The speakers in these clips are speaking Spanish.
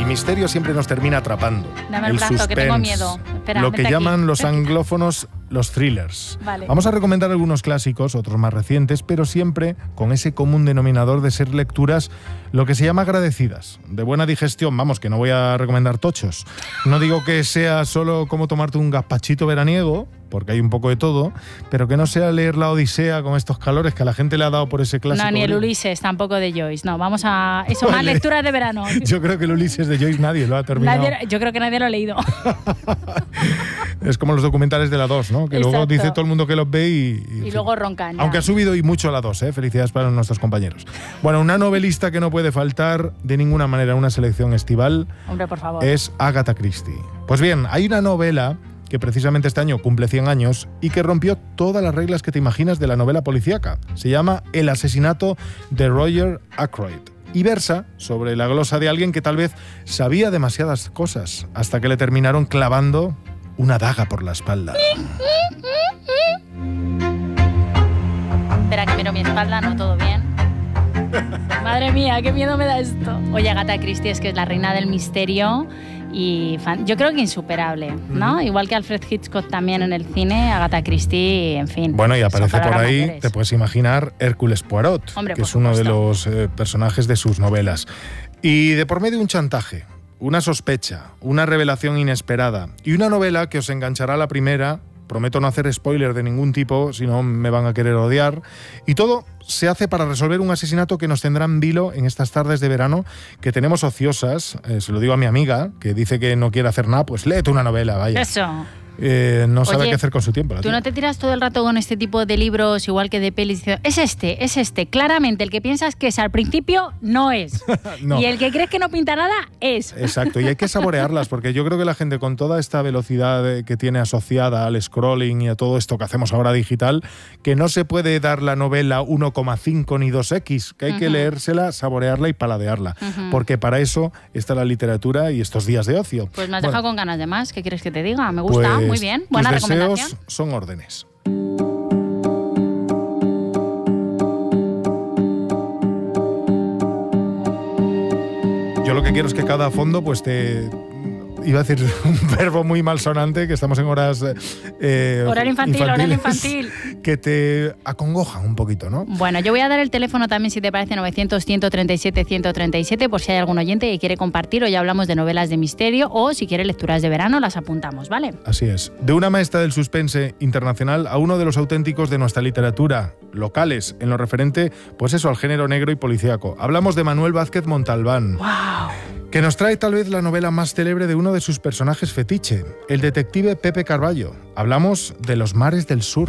el misterio siempre nos termina atrapando. Dame el brazo, suspense, que tengo miedo. Espera, lo que vete llaman aquí. los anglófonos los thrillers. Vale. Vamos a recomendar algunos clásicos, otros más recientes, pero siempre con ese común denominador de ser lecturas lo que se llama agradecidas, de buena digestión. Vamos, que no voy a recomendar tochos. No digo que sea solo como tomarte un gazpachito veraniego, porque hay un poco de todo, pero que no sea leer la Odisea con estos calores que a la gente le ha dado por ese clásico. No, ni el Ulises, tampoco de Joyce. No, vamos a... Eso, más lecturas de verano. Yo creo que el Ulises de Joyce nadie lo ha terminado. Yo creo que nadie lo ha leído. Es como los documentales de la 2, ¿no? Que luego dice todo el mundo que los ve y luego roncan. Aunque ha subido y mucho la 2, ¿eh? Felicidades para nuestros compañeros. Bueno, una novelista que no puede faltar de ninguna manera en una selección estival. Hombre, por favor. Es Agatha Christie. Pues bien, hay una novela que precisamente este año cumple 100 años y que rompió todas las reglas que te imaginas de la novela policíaca. Se llama El asesinato de Roger Ackroyd y versa sobre la glosa de alguien que tal vez sabía demasiadas cosas hasta que le terminaron clavando una daga por la espalda. Espera, que miro mi espalda, no todo bien. Madre mía, qué miedo me da esto. Oye, Agatha Christie es que es la reina del misterio y yo creo que insuperable, ¿no? Igual que Alfred Hitchcock también en el cine, Agatha Christie, en fin. Bueno, y aparece por ahí, mayores. te puedes imaginar, Hércules Poirot, Hombre, que por es uno de supuesto. los personajes de sus novelas. Y de por medio un chantaje, una sospecha, una revelación inesperada y una novela que os enganchará a la primera. Prometo no hacer spoiler de ningún tipo, si no me van a querer odiar. Y todo se hace para resolver un asesinato que nos tendrá en vilo en estas tardes de verano que tenemos ociosas. Se lo digo a mi amiga, que dice que no quiere hacer nada, pues léete una novela, vaya. Eso. No sabe Oye, qué hacer con su tiempo. ¿Tú no te tiras todo el rato con este tipo de libros, igual que de pelis? Es este. Claramente, el que piensas que es al principio, no es. No. Y el que crees que no pinta nada, es. Exacto, y hay que saborearlas, porque yo creo que la gente con toda esta velocidad que tiene asociada al scrolling y a todo esto que hacemos ahora digital, que no se puede dar la novela 1,5 ni 2x, que hay que leérsela, saborearla y paladearla, porque para eso está la literatura y estos días de ocio. Pues me has dejado con ganas de más, ¿qué quieres que te diga? Me gusta, muy bien, buena tus recomendación. deseos son órdenes. Yo lo que quiero es que cada fondo pues te... Iba a decir un verbo muy malsonante, que estamos en horas Horario infantil. Que te acongojan un poquito, ¿no? Bueno, yo voy a dar el teléfono también, si te parece, 900-137-137, por si hay algún oyente que quiere compartir. Hoy hablamos de novelas de misterio o si quiere lecturas de verano, las apuntamos, ¿vale? Así es. De una maestra del suspense internacional a uno de los auténticos de nuestra literatura, locales, en lo referente, pues eso, al género negro y policíaco. Hablamos de Manuel Vázquez Montalbán. ¡Wow! Que nos trae tal vez la novela más célebre de uno de sus personajes fetiche, el detective Pepe Carballo. Hablamos de Los mares del sur.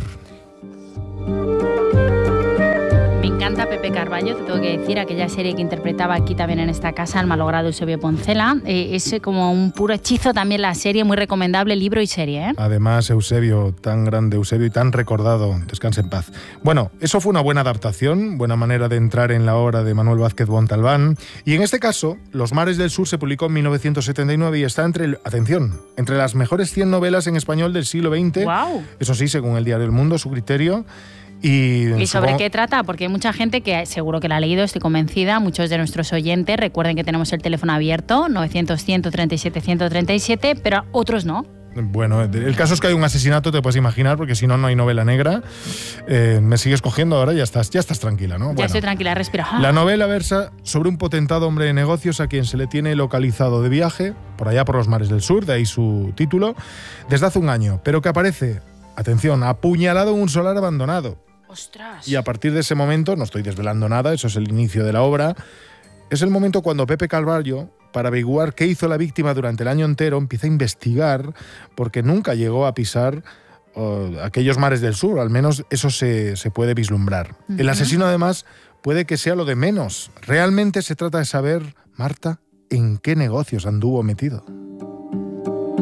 Me encanta Pepe Carballo, te tengo que decir, aquella serie que interpretaba aquí también en esta casa, el malogrado Eusebio Poncela. Es como un puro hechizo también la serie, muy recomendable, libro y serie, ¿eh? Además, Eusebio, tan grande Eusebio y tan recordado, descanse en paz. Bueno, eso fue una buena adaptación, buena manera de entrar en la obra de Manuel Vázquez Montalbán. Y en este caso, Los mares del sur se publicó en 1979 y está entre las mejores 100 novelas en español del siglo XX. ¡Wow! Eso sí, según el diario El Mundo, su criterio. ¿Y sobre qué trata? Porque hay mucha gente que seguro que la ha leído, estoy convencida, muchos de nuestros oyentes. Recuerden que tenemos el teléfono abierto, 900-137-137, pero otros no. Bueno, el caso es que hay un asesinato, te puedes imaginar, porque si no, no hay novela negra. Me sigues cogiendo ahora, ya estás tranquila, ¿no? Ya estoy tranquila, respira. La novela versa sobre un potentado hombre de negocios a quien se le tiene localizado de viaje, por allá por los mares del sur, de ahí su título, desde hace un año, pero que aparece, atención, apuñalado en un solar abandonado. ¡Ostras! Y a partir de ese momento, no estoy desvelando nada, eso es el inicio de la obra, es el momento cuando Pepe Carballo, para averiguar qué hizo la víctima durante el año entero, empieza a investigar, porque nunca llegó a pisar aquellos mares del sur, al menos eso se puede vislumbrar. El asesino, además, puede que sea lo de menos. Realmente se trata de saber, Marta, en qué negocios anduvo metido.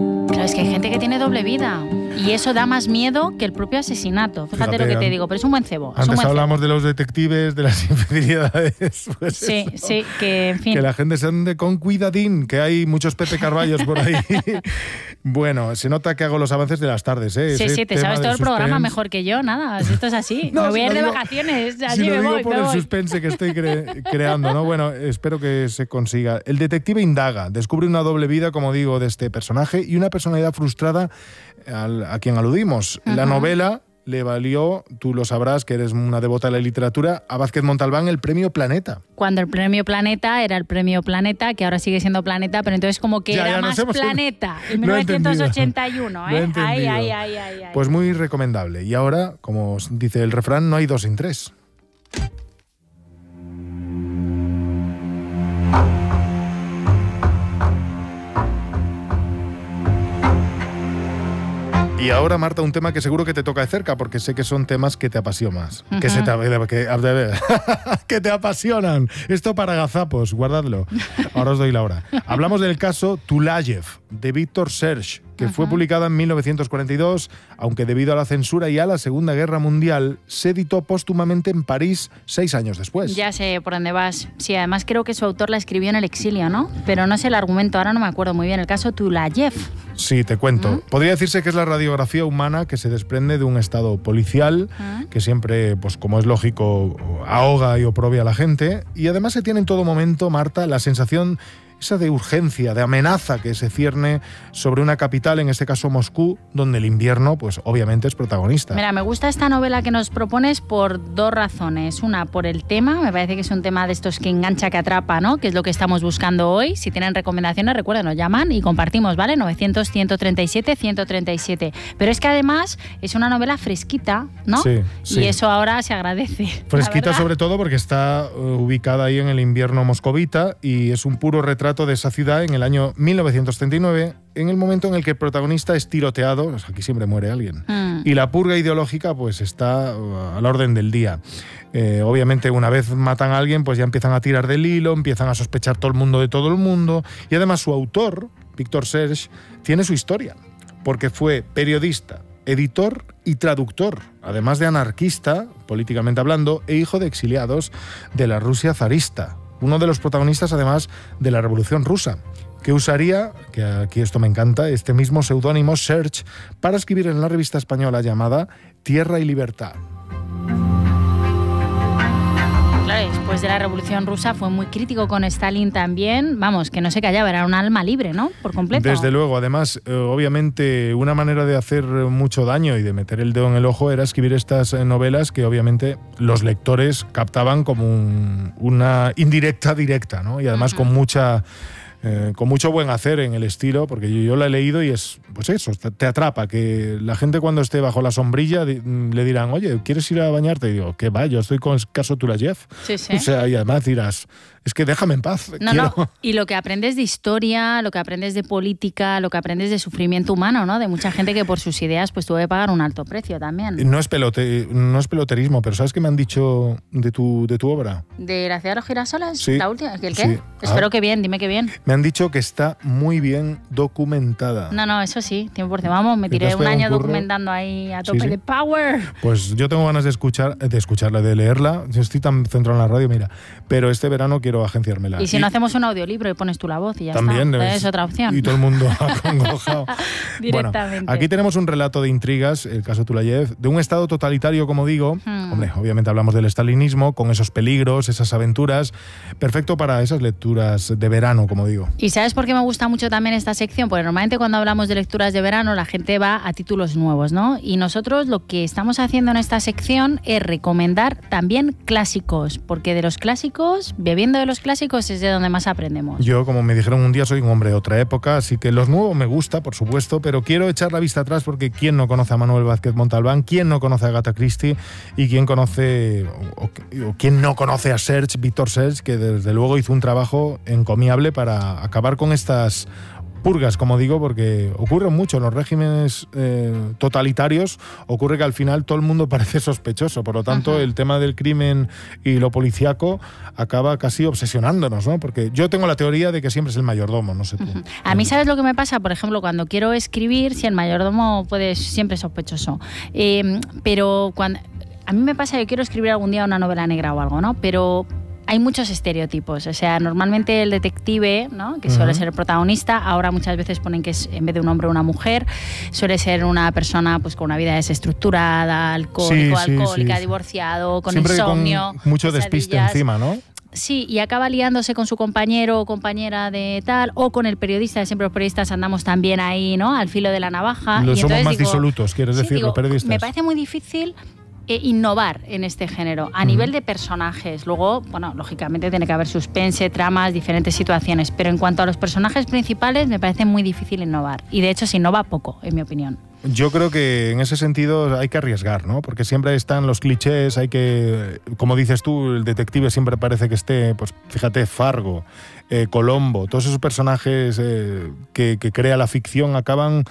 Bueno, es que hay gente que tiene doble vida y eso da más miedo que el propio asesinato. Fíjate lo que te digo, pero es un buen cebo. Antes hablamos de los detectives, de las infidelidades. Pues sí, eso, sí, que en fin. Que la gente se ande con cuidadín, que hay muchos Pepe Carballos por ahí. Bueno, se nota que hago los avances de las tardes, ¿eh? Sí, te sabes todo el programa mejor que yo, nada, esto es así. Me voy a ir de vacaciones, así me voy. Por el suspense que estoy creando, ¿no? Bueno, espero que se consiga. El detective indaga, descubre una doble vida, como digo, de este personaje y una personalidad frustrada a quien aludimos. La novela le valió, tú lo sabrás, que eres una devota de la literatura, a Vázquez Montalbán el Premio Planeta. Cuando el Premio Planeta era el Premio Planeta, que ahora sigue siendo Planeta, pero entonces como que era más Planeta. En 1981, ¿eh? Ay. Pues muy recomendable. Y ahora, como dice el refrán, no hay dos sin tres. Y ahora, Marta, un tema que seguro que te toca de cerca, porque sé que son temas que te apasionan. Que te apasionan. Esto para gazapos, guardadlo. Ahora os doy la hora. Hablamos del caso Tulayev, de Víctor Serge, que fue publicada en 1942, aunque debido a la censura y a la Segunda Guerra Mundial, se editó póstumamente en París 6 años después. Ya sé por dónde vas. Sí, además creo que su autor la escribió en el exilio, ¿no? Pero no sé el argumento, ahora no me acuerdo muy bien. El caso Tulayev. Sí, te cuento. Podría decirse que es la radiografía humana que se desprende de un estado policial que siempre, pues como es lógico, ahoga y oprobia a la gente. Y además se tiene en todo momento, Marta, la sensación esa de urgencia, de amenaza que se cierne sobre una capital, en este caso Moscú, donde el invierno, pues obviamente es protagonista. Mira, me gusta esta novela que nos propones por 2 razones. Una, por el tema, me parece que es un tema de estos que engancha, que atrapa, ¿no? Que es lo que estamos buscando hoy. Si tienen recomendaciones, recuerden, nos llaman y compartimos, ¿vale? 900-137-137. Pero es que además es una novela fresquita, ¿no? Sí. Y eso ahora se agradece. Fresquita sobre todo porque está ubicada ahí en el invierno moscovita y es un puro retrato de esa ciudad en el año 1939, en el momento en el que el protagonista es tiroteado, aquí siempre muere alguien, y la purga ideológica pues está a la orden del día. Obviamente una vez matan a alguien pues ya empiezan a tirar del hilo, empiezan a sospechar todo el mundo de todo el mundo, y además su autor, Víctor Serge, tiene su historia, porque fue periodista, editor y traductor, además de anarquista, políticamente hablando, e hijo de exiliados de la Rusia zarista. Uno de los protagonistas, además, de la Revolución Rusa, que usaría, que aquí esto me encanta, este mismo seudónimo, Serge, para escribir en la revista española llamada Tierra y Libertad. Claro, después de la Revolución Rusa fue muy crítico con Stalin también. Vamos, que no se callaba, era un alma libre, ¿no? Por completo. Desde luego. Además, obviamente, una manera de hacer mucho daño y de meter el dedo en el ojo era escribir estas novelas que, obviamente, los lectores captaban como una indirecta directa, ¿no? Y además con mucho buen hacer en el estilo, porque yo la he leído y es, pues eso, te atrapa, que la gente cuando esté bajo la sombrilla le dirán, oye, ¿quieres ir a bañarte? Y digo, ¿qué va? Yo estoy con el caso Tulayev. Sí. O sea, y además dirás, es que déjame en paz. No. Y lo que aprendes de historia, lo que aprendes de política, lo que aprendes de sufrimiento humano, ¿no? De mucha gente que por sus ideas pues tuvo que pagar un alto precio también. No es peloterismo, pero ¿sabes qué me han dicho de tu obra? ¿De La ciudad de los girasoles? Sí. ¿La última? ¿El qué? Sí. Espero que bien, dime que bien. Me han dicho que está muy bien documentada. No, eso sí, 100%. Vamos, me tiré un año documentando ahí a tope de power. Pues yo tengo ganas de escucharla, de leerla. Yo estoy tan centrado en la radio, mira. Pero este verano quiero agenciármela. Y si no hacemos un audiolibro y pones tú la voz y ya también está. Es otra opción. Y todo el mundo acongojado. Directamente. Bueno, aquí tenemos un relato de intrigas, el caso Tulayev, de un estado totalitario, como digo. Hombre, obviamente hablamos del estalinismo, con esos peligros, esas aventuras. Perfecto para esas lecturas de verano, como digo. ¿Y sabes por qué me gusta mucho también esta sección? Porque normalmente cuando hablamos de lecturas de verano la gente va a títulos nuevos, ¿no? Y nosotros lo que estamos haciendo en esta sección es recomendar también clásicos, porque de los clásicos, bebiendo de los clásicos es de donde más aprendemos. Yo, como me dijeron un día, soy un hombre de otra época, así que los nuevos me gusta, por supuesto, pero quiero echar la vista atrás porque ¿quién no conoce a Manuel Vázquez Montalbán? ¿Quién no conoce a Agatha Christie? ¿Y quién conoce o quién no conoce a Serge, Víctor Serge, que desde luego hizo un trabajo encomiable para acabar con estas purgas, como digo, porque ocurre mucho en los regímenes totalitarios, ocurre que al final todo el mundo parece sospechoso, por lo tanto el tema del crimen y lo policíaco acaba casi obsesionándonos, ¿no? Porque yo tengo la teoría de que siempre es el mayordomo, no sé tú. A mí, ¿sabes lo que me pasa? Por ejemplo, cuando quiero escribir, si el mayordomo siempre es sospechoso, pero cuando a mí me pasa, yo quiero escribir algún día una novela negra o algo, ¿no? Pero hay muchos estereotipos, o sea, normalmente el detective, ¿no?, que suele ser el protagonista, ahora muchas veces ponen que es, en vez de un hombre, una mujer, suele ser una persona pues con una vida desestructurada, alcohólica, divorciado, con siempre insomnio, con mucho despiste encima, ¿no? Sí, y acaba liándose con su compañero o compañera de tal, o con el periodista, siempre los periodistas andamos también ahí, ¿no?, al filo de la navaja. Somos más disolutos, quieres decir, los periodistas. Me parece muy difícil innovar en este género a nivel de personajes. Luego, bueno, lógicamente tiene que haber suspense, tramas, diferentes situaciones, pero en cuanto a los personajes principales me parece muy difícil innovar, y de hecho se innova poco, en mi opinión. Yo creo que en ese sentido hay que arriesgar, ¿no? Porque siempre están los clichés, hay que, como dices tú, el detective siempre parece que esté, pues fíjate, Fargo, Colombo, todos esos personajes que crea la ficción acaban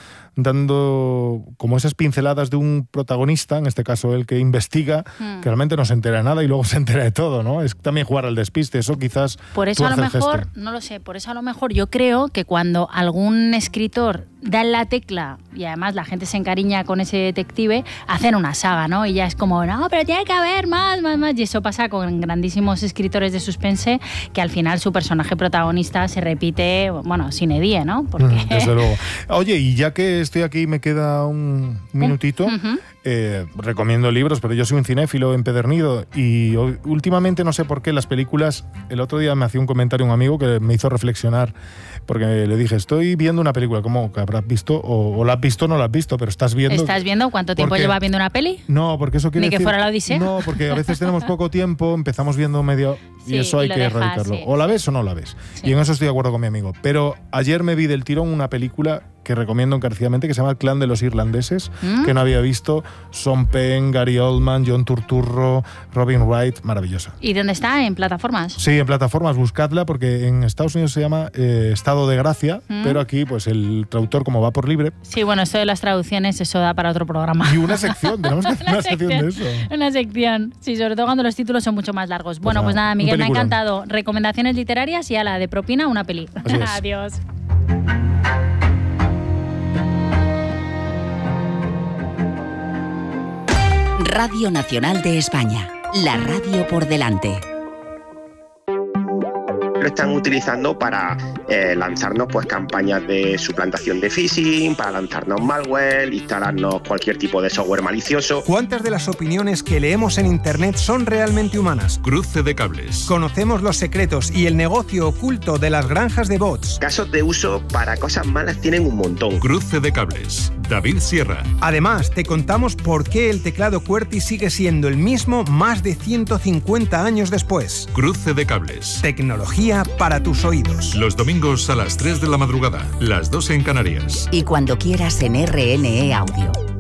dando como esas pinceladas de un protagonista, en este caso el que investiga, que realmente no se entera de nada y luego se entera de todo, ¿no? Es también jugar al despiste, eso quizás... Por eso a lo mejor, no lo sé, por eso a lo mejor yo creo que cuando algún escritor da en la tecla y además la gente se encariña con ese detective, hacen una saga, ¿no? Y ya es como, no, pero tiene que haber más, y eso pasa con grandísimos escritores de suspense, que al final su personaje protagonista se repite, bueno, sine die, ¿no? Porque... Desde luego. Oye, y ya que estoy aquí, me queda un minutito, recomiendo libros, pero yo soy un cinéfilo empedernido y últimamente no sé por qué las películas, el otro día me hacía un comentario un amigo que me hizo reflexionar, porque le dije, estoy viendo una película, ¿cómo que habrás visto? O la has visto o no la has visto, pero estás viendo... ¿Estás viendo? ¿Cuánto tiempo llevas viendo una peli? No, porque eso quiere decir... ¿Ni que fuera la Odisea? No, porque a veces tenemos poco tiempo, empezamos viendo medio... y eso hay que erradicarlo. Sí. O la ves o no la ves. Sí. Y en eso estoy de acuerdo con mi amigo. Pero ayer me vi del tirón una película que recomiendo encarecidamente, que se llama El clan de los irlandeses, que no había visto. Sean Penn, Gary Oldman, John Turturro, Robin Wright, maravillosa. ¿Y dónde está? ¿En plataformas? Sí, en plataformas, buscadla, porque en Estados Unidos se llama Estado de Gracia, pero aquí pues el traductor, como va por libre... Sí, bueno, esto de las traducciones, eso da para otro programa. Y una sección, tenemos que hacer una sección de eso. Una sección, sí, sobre todo cuando los títulos son mucho más largos. Bueno, pues nada, Miguel, me ha encantado. Recomendaciones literarias y a la de propina, una peli. Adiós. Radio Nacional de España, la radio por delante. Lo están utilizando para lanzarnos pues campañas de suplantación de phishing, para lanzarnos malware, instalarnos cualquier tipo de software malicioso. ¿Cuántas de las opiniones que leemos en Internet son realmente humanas? Cruce de cables. Conocemos los secretos y el negocio oculto de las granjas de bots. Casos de uso para cosas malas tienen un montón. Cruce de cables. David Sierra. Además, te contamos por qué el teclado QWERTY sigue siendo el mismo más de 150 años después. Cruce de cables. Tecnología para tus oídos. Los domingos a las 3 de la madrugada, las 2 en Canarias. Y cuando quieras en RNE Audio.